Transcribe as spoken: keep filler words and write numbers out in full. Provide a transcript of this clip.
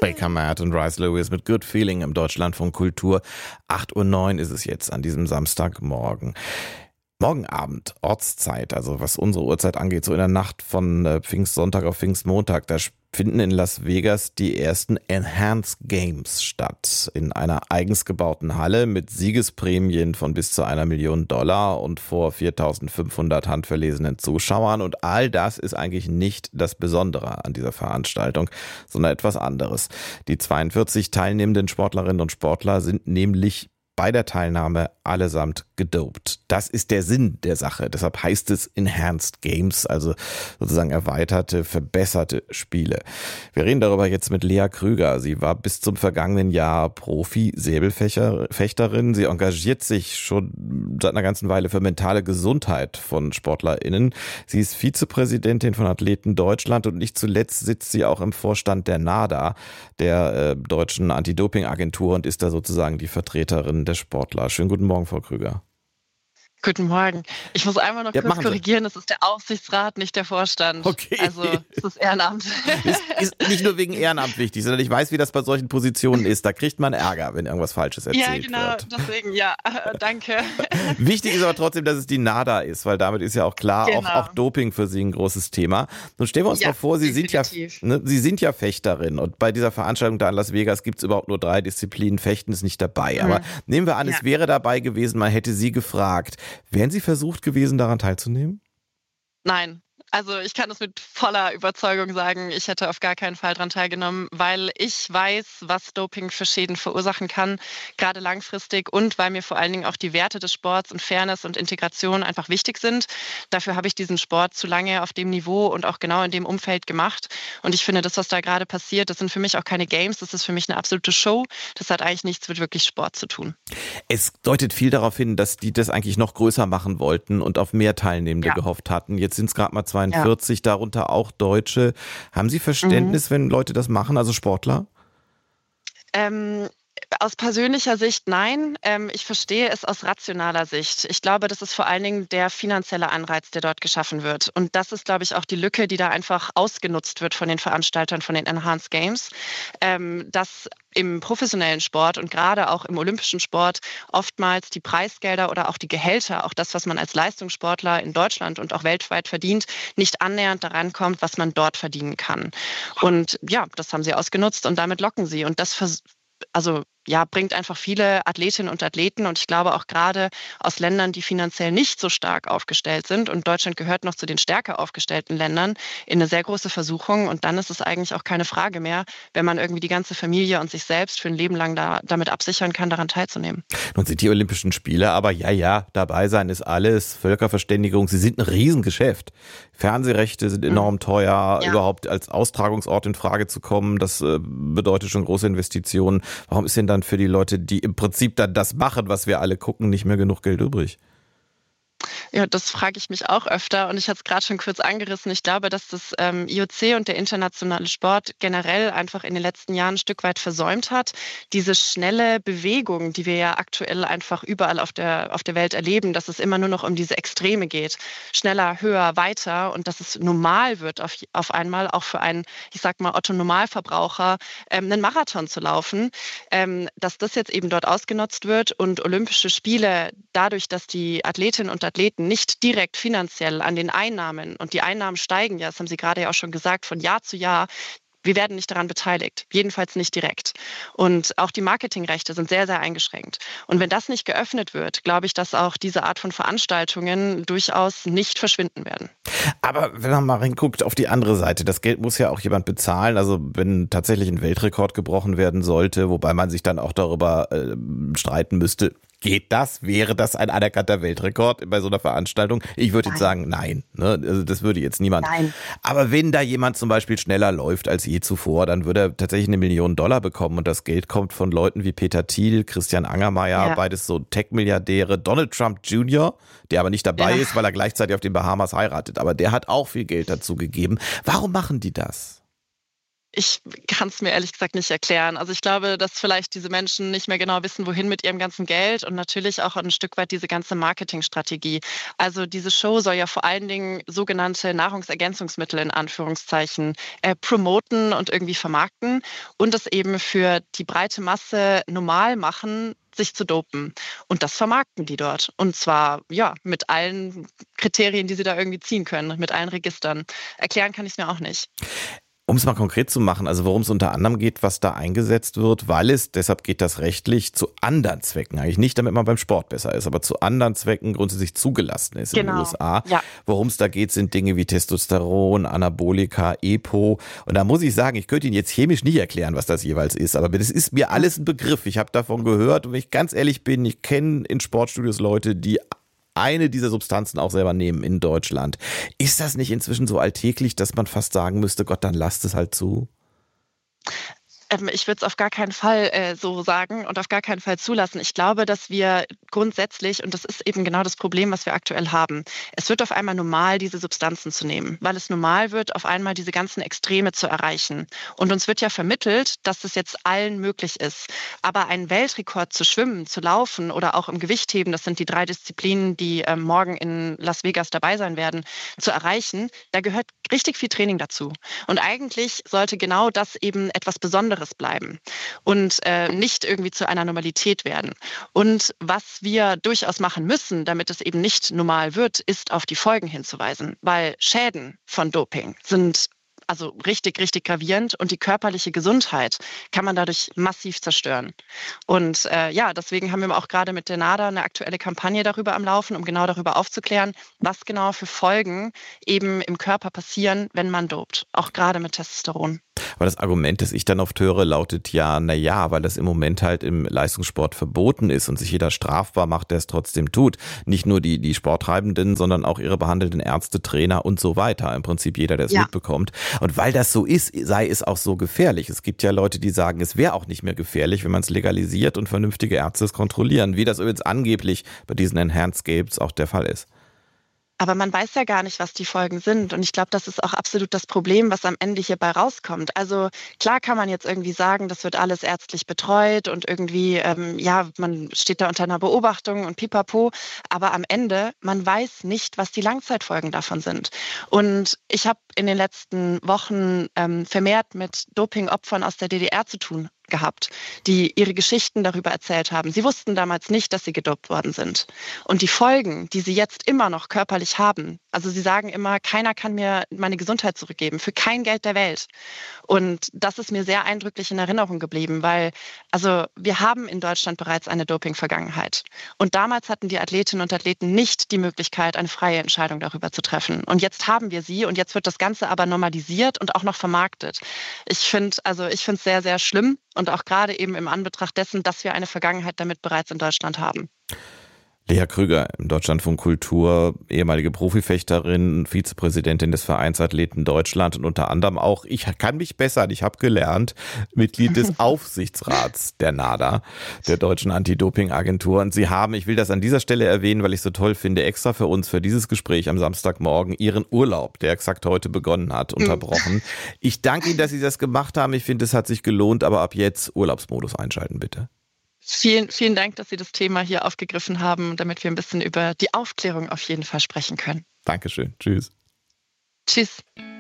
Baker Matt und Rice Lewis mit Good Feeling im Deutschlandfunk Kultur. acht Uhr neun ist es jetzt an diesem Samstagmorgen. Morgen Abend, Ortszeit, also was unsere Uhrzeit angeht, so in der Nacht von äh, Pfingstsonntag auf Pfingstmontag, da finden in Las Vegas die ersten Enhanced Games statt. In einer eigens gebauten Halle mit Siegesprämien von bis zu einer Million Dollar und vor viertausendfünfhundert handverlesenen Zuschauern. Und all das ist eigentlich nicht das Besondere an dieser Veranstaltung, sondern etwas anderes. Die zweiundvierzig teilnehmenden Sportlerinnen und Sportler sind nämlich bei der Teilnahme allesamt gedopt. Das ist der Sinn der Sache. Deshalb heißt es Enhanced Games, also sozusagen erweiterte, verbesserte Spiele. Wir reden darüber jetzt mit Lea Krüger. Sie war bis zum vergangenen Jahr Profi-Säbelfechterin. Sie engagiert sich schon seit einer ganzen Weile für mentale Gesundheit von SportlerInnen. Sie ist Vizepräsidentin von Athleten Deutschland und nicht zuletzt sitzt sie auch im Vorstand der NADA, der äh, deutschen Anti-Doping-Agentur, und ist da sozusagen die Vertreterin der Sportler. Schönen guten Morgen, Frau Krüger. Guten Morgen. Ich muss einmal noch Ja, kurz korrigieren, es ist der Aufsichtsrat, nicht der Vorstand. Okay. Also es ist Ehrenamt. Ist, ist nicht nur wegen Ehrenamt wichtig, sondern ich weiß, wie das bei solchen Positionen ist. Da kriegt man Ärger, wenn irgendwas Falsches erzählt wird. Ja, genau, wird. deswegen, ja, äh, danke. Wichtig ist aber trotzdem, dass es die NADA ist, weil damit ist ja auch klar, Genau. auch, auch Doping für Sie ein großes Thema. Nun stellen wir uns Ja, mal vor, Sie sind ja, definitiv. ne, Sie sind ja Fechterin, und bei dieser Veranstaltung da in Las Vegas gibt es überhaupt nur drei Disziplinen. Fechten ist nicht dabei. Aber Mhm. nehmen wir an, Ja. es wäre dabei gewesen, man hätte Sie gefragt. Wären Sie versucht gewesen, daran teilzunehmen? Nein. Also ich kann das mit voller Überzeugung sagen, ich hätte auf gar keinen Fall daran teilgenommen, weil ich weiß, was Doping für Schäden verursachen kann, gerade langfristig, und weil mir vor allen Dingen auch die Werte des Sports und Fairness und Integration einfach wichtig sind. Dafür habe ich diesen Sport zu lange auf dem Niveau und auch genau in dem Umfeld gemacht. Und ich finde, das, was da gerade passiert, das sind für mich auch keine Games, das ist für mich eine absolute Show. Das hat eigentlich nichts mit wirklich Sport zu tun. Es deutet viel darauf hin, dass die das eigentlich noch größer machen wollten und auf mehr Teilnehmende Ja. gehofft hatten. Jetzt sind es gerade mal zweiundvierzig, darunter auch Deutsche. Haben Sie Verständnis, wenn Leute das machen, also Sportler? Ähm, aus persönlicher Sicht nein. Ähm, ich verstehe es aus rationaler Sicht. Ich glaube, das ist vor allen Dingen der finanzielle Anreiz, der dort geschaffen wird. Und das ist, glaube ich, auch die Lücke, die da einfach ausgenutzt wird von den Veranstaltern von den Enhanced Games, ähm, dass im professionellen Sport und gerade auch im olympischen Sport oftmals die Preisgelder oder auch die Gehälter, auch das, was man als Leistungssportler in Deutschland und auch weltweit verdient, nicht annähernd daran kommt, was man dort verdienen kann. Und ja, das haben sie ausgenutzt und damit locken sie. Und das vers- also ja, bringt einfach viele Athletinnen und Athleten, und ich glaube auch gerade aus Ländern, die finanziell nicht so stark aufgestellt sind, und Deutschland gehört noch zu den stärker aufgestellten Ländern, in eine sehr große Versuchung. Und dann ist es eigentlich auch keine Frage mehr, wenn man irgendwie die ganze Familie und sich selbst für ein Leben lang da, damit absichern kann, daran teilzunehmen. Nun sind die Olympischen Spiele, aber ja, ja, dabei sein ist alles, Völkerverständigung, sie sind ein Riesengeschäft. Fernsehrechte sind enorm teuer, Ja. überhaupt als Austragungsort in Frage zu kommen, das äh, bedeutet schon große Investitionen. Warum ist denn dann für die Leute, die im Prinzip dann das machen, was wir alle gucken, nicht mehr genug Geld übrig? Ja, das frage ich mich auch öfter, und ich hatte es gerade schon kurz angerissen. Ich glaube, dass das ähm, I O C und der internationale Sport generell einfach in den letzten Jahren ein Stück weit versäumt hat, diese schnelle Bewegung, die wir ja aktuell einfach überall auf der, auf der Welt erleben, dass es immer nur noch um diese Extreme geht. Schneller, höher, weiter, und dass es normal wird, auf, auf einmal auch für einen, ich sag mal, Otto-Normalverbraucher, ähm, einen Marathon zu laufen, ähm, dass das jetzt eben dort ausgenutzt wird und Olympische Spiele dadurch, dass die Athletinnen und Athleten nicht direkt finanziell an den Einnahmen, und die Einnahmen steigen ja, das haben Sie gerade ja auch schon gesagt, von Jahr zu Jahr, wir werden nicht daran beteiligt, jedenfalls nicht direkt. Und auch die Marketingrechte sind sehr, sehr eingeschränkt. Und wenn das nicht geöffnet wird, glaube ich, dass auch diese Art von Veranstaltungen durchaus nicht verschwinden werden. Aber wenn man mal reinguckt auf die andere Seite, das Geld muss ja auch jemand bezahlen. Also wenn tatsächlich ein Weltrekord gebrochen werden sollte, wobei man sich dann auch darüber äh, streiten müsste, geht das? Wäre das ein anerkannter Weltrekord bei so einer Veranstaltung? Ich würde jetzt sagen, nein. Ne? Also das würde jetzt niemand. Nein. Aber wenn da jemand zum Beispiel schneller läuft als je zuvor, dann würde er tatsächlich eine Million Dollar bekommen, und das Geld kommt von Leuten wie Peter Thiel, Christian Angermayer, Ja. beides so Tech-Milliardäre, Donald Trump Junior, der aber nicht dabei Ja. ist, weil er gleichzeitig auf den Bahamas heiratet, aber der hat auch viel Geld dazu gegeben. Warum machen die das? Ich kann es mir ehrlich gesagt nicht erklären. Also ich glaube, dass vielleicht diese Menschen nicht mehr genau wissen, wohin mit ihrem ganzen Geld und natürlich auch ein Stück weit diese ganze Marketingstrategie. Also diese Show soll ja vor allen Dingen sogenannte Nahrungsergänzungsmittel in Anführungszeichen äh, promoten und irgendwie vermarkten und es eben für die breite Masse normal machen, sich zu dopen. Und das vermarkten die dort. Und zwar, ja, mit allen Kriterien, die sie da irgendwie ziehen können, mit allen Registern. Erklären kann ich es mir auch nicht. Um es mal konkret zu machen, also worum es unter anderem geht, was da eingesetzt wird, weil es, deshalb geht das rechtlich, zu anderen Zwecken, eigentlich nicht, damit man beim Sport besser ist, aber zu anderen Zwecken grundsätzlich zugelassen ist in Genau. den U S A. Ja. Worum es da geht, sind Dinge wie Testosteron, Anabolika, EPO. Und da muss ich sagen, ich könnte Ihnen jetzt chemisch nicht erklären, was das jeweils ist, aber das ist mir alles ein Begriff. Ich habe davon gehört und wenn ich ganz ehrlich bin, ich kenne in Sportstudios Leute, die eine dieser Substanzen auch selber nehmen in Deutschland. Ist das nicht inzwischen so alltäglich, dass man fast sagen müsste, Gott, dann lasst es halt zu? Ähm, ich würde es auf gar keinen Fall äh, so sagen und auf gar keinen Fall zulassen. Ich glaube, dass wir grundsätzlich, und das ist eben genau das Problem, was wir aktuell haben, es wird auf einmal normal, diese Substanzen zu nehmen, weil es normal wird, auf einmal diese ganzen Extreme zu erreichen. Und uns wird ja vermittelt, dass das jetzt allen möglich ist. Aber einen Weltrekord zu schwimmen, zu laufen oder auch im Gewichtheben, das sind die drei Disziplinen, die ähm, morgen in Las Vegas dabei sein werden, zu erreichen, da gehört richtig viel Training dazu. Und eigentlich sollte genau das eben etwas Besonderes bleiben und äh, nicht irgendwie zu einer Normalität werden. Und was wir durchaus machen müssen, damit es eben nicht normal wird, ist auf die Folgen hinzuweisen, weil Schäden von Doping sind also richtig, richtig gravierend und die körperliche Gesundheit kann man dadurch massiv zerstören. Und äh, ja, deswegen haben wir auch gerade mit der NADA eine aktuelle Kampagne darüber am Laufen, um genau darüber aufzuklären, was genau für Folgen eben im Körper passieren, wenn man dopt, auch gerade mit Testosteron. Aber das Argument, das ich dann oft höre, lautet ja, na ja, weil das im Moment halt im Leistungssport verboten ist und sich jeder strafbar macht, der es trotzdem tut. Nicht nur die, die Sporttreibenden, sondern auch ihre behandelnden Ärzte, Trainer und so weiter. Im Prinzip jeder, der es ja. mitbekommt. Und weil das so ist, sei es auch so gefährlich. Es gibt ja Leute, die sagen, es wäre auch nicht mehr gefährlich, wenn man es legalisiert und vernünftige Ärzte es kontrollieren. Wie das übrigens angeblich bei diesen Enhanced Games auch der Fall ist. Aber man weiß ja gar nicht, was die Folgen sind. Und ich glaube, das ist auch absolut das Problem, was am Ende hierbei rauskommt. Also klar kann man jetzt irgendwie sagen, das wird alles ärztlich betreut und irgendwie, ähm, ja, man steht da unter einer Beobachtung und pipapo. Aber am Ende, man weiß nicht, was die Langzeitfolgen davon sind. Und ich habe in den letzten Wochen ähm, vermehrt mit Dopingopfern aus der D D R zu tun gehabt, die ihre Geschichten darüber erzählt haben. Sie wussten damals nicht, dass sie gedopt worden sind. Und die Folgen, die sie jetzt immer noch körperlich haben, also sie sagen immer, keiner kann mir meine Gesundheit zurückgeben, für kein Geld der Welt. Und das ist mir sehr eindrücklich in Erinnerung geblieben, weil also wir haben in Deutschland bereits eine Doping-Vergangenheit. Und damals hatten die Athletinnen und Athleten nicht die Möglichkeit, eine freie Entscheidung darüber zu treffen. Und jetzt haben wir sie und jetzt wird das Ganze aber normalisiert und auch noch vermarktet. Ich finde, also ich finde es sehr, sehr schlimm. Und auch gerade eben im Anbetracht dessen, dass wir eine Vergangenheit damit bereits in Deutschland haben. Lea Krüger im Deutschlandfunk Kultur, ehemalige Profifechterin, Vizepräsidentin des Vereins Athleten Deutschland und unter anderem auch, ich kann mich bessern, ich habe gelernt, Mitglied des Aufsichtsrats der NADA, der Deutschen Anti-Doping-Agentur. Und Sie haben, ich will das an dieser Stelle erwähnen, weil ich es so toll finde, extra für uns, für dieses Gespräch am Samstagmorgen, Ihren Urlaub, der exakt heute begonnen hat, unterbrochen. Ich danke Ihnen, dass Sie das gemacht haben. Ich finde, es hat sich gelohnt, aber ab jetzt Urlaubsmodus einschalten, bitte. Vielen, vielen Dank, dass Sie das Thema hier aufgegriffen haben, damit wir ein bisschen über die Aufklärung auf jeden Fall sprechen können. Dankeschön. Tschüss. Tschüss.